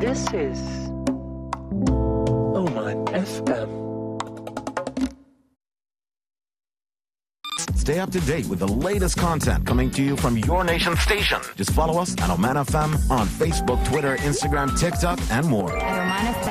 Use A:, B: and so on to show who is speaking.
A: This is Oman FM.
B: Stay up to date with the latest content coming to you from your nation station. Just follow us at Oman FM on Facebook, Twitter, Instagram, TikTok, and more.
C: At Oman FM.